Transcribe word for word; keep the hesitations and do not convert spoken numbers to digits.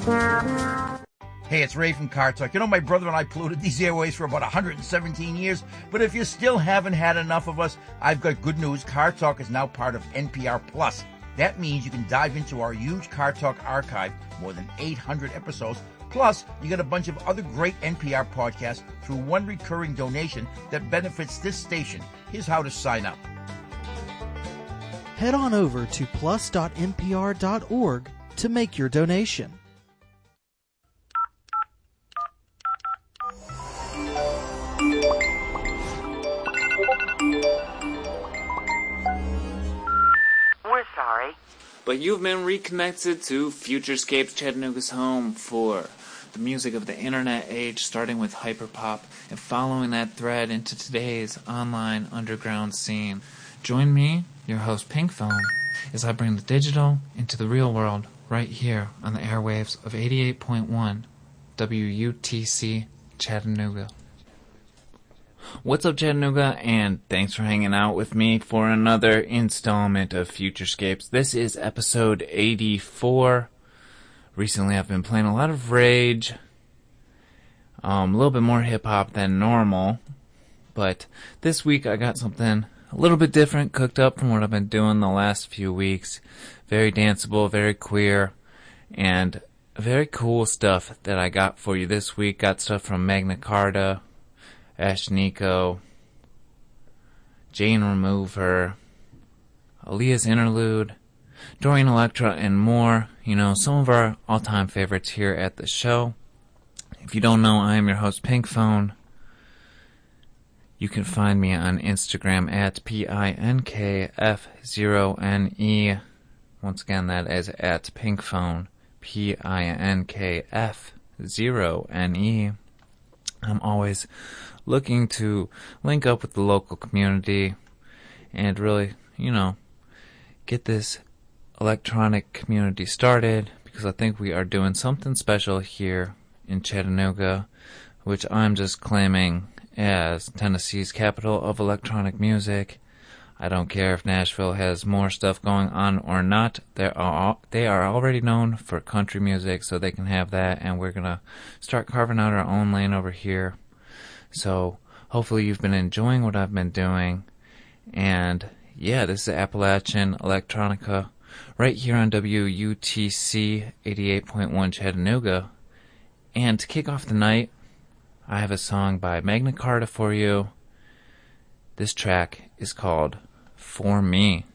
Hey, it's Ray from Car Talk. You know, my brother and I polluted these airways for about one hundred seventeen years, but if you still haven't had enough of us, I've got good news. Car Talk is now part of N P R Plus. That means you can dive into our huge Car Talk archive, more than eight hundred episodes. Plus, you get a bunch of other great N P R podcasts through one recurring donation that benefits this station. Here's how to sign up. Head on over to plus dot n p r dot org to make your donation. We're sorry, but you've been reconnected to Futurescapes, Chattanooga's home for the music of the internet age, starting with hyperpop and following that thread into today's online underground scene. Join me, your host Pinkphone, as I bring the digital into the real world right here on the airwaves of eighty-eight point one W U T C Chattanooga. What's up, Chattanooga, and thanks for hanging out with me for another installment of Futurescapes. This is episode eighty-four. Recently I've been playing a lot of Rage, um, a little bit more hip-hop than normal, but this week I got something a little bit different cooked up from what I've been doing the last few weeks. Very danceable, very queer, and very cool stuff that I got for you this week. Got stuff from Magna Carta, Ashnikko, Jane Remover, Aaliyah's Interlude, Dorian Electra, and more. You know, some of our all-time favorites here at the show. If you don't know, I am your host, Pinkphone. You can find me on Instagram at P I N K F zero N E. Once again, that is at Pinkphone, P I N K F zero N E. I'm always looking to link up with the local community and really, you know, get this electronic community started, because I think we are doing something special here in Chattanooga, which I'm just claiming as Tennessee's capital of electronic music. I don't care if Nashville has more stuff going on or not. They are they are already known for country music, so they can have that, and we're gonna start carving out our own lane over here. So hopefully you've been enjoying what I've been doing, and yeah, this is Appalachian Electronica right here on W U T C eighty-eight point one Chattanooga. And to kick off the night, I have a song by Magna Carta for you. This track is called For Me.